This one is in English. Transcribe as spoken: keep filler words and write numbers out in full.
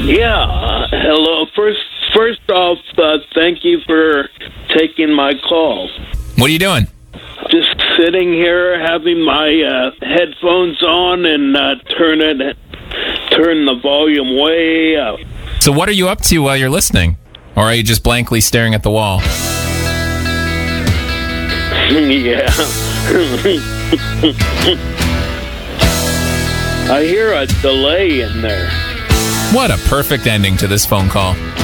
Yeah. Uh, hello. First, first off, uh, thank you for taking my call. What are you doing? Just sitting here, having my uh, headphones on, and uh, turn it, turn the volume way up. So what are you up to while you're listening? Or are you just blankly staring at the wall? Yeah. I hear a delay in there. What a perfect ending to this phone call.